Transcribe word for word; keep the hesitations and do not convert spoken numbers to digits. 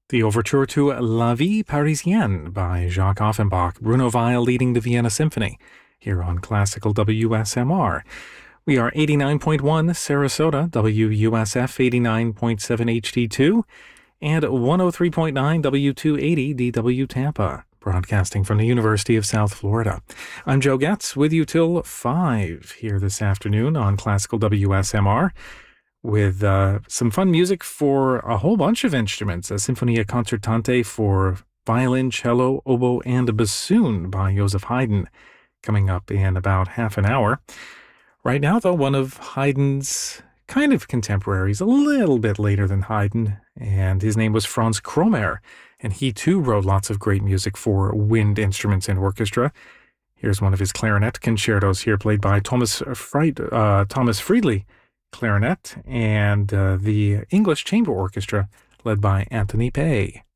The overture to La Vie Parisienne by Jacques Offenbach, Bruno Weil leading the Vienna Symphony, here on Classical W S M R. We are eighty-nine point one Sarasota, W U S F eighty-nine point seven H D two, and one oh three point nine W two eighty D W Tampa, broadcasting from the University of South Florida. I'm Joe Getz, with you till five here this afternoon on Classical W S M R, with uh, some fun music for a whole bunch of instruments. A Sinfonia Concertante for violin, cello, oboe, and bassoon by Joseph Haydn, coming up in about half an hour. Right now, though, one of Haydn's kind of contemporaries, a little bit later than Haydn, and his name was Franz Kromer, and he too wrote lots of great music for wind instruments and orchestra. Here's one of his clarinet concertos here, played by Thomas Fried, uh, Thomas Friedli, clarinet, and uh, the English Chamber Orchestra, led by Anthony Pay.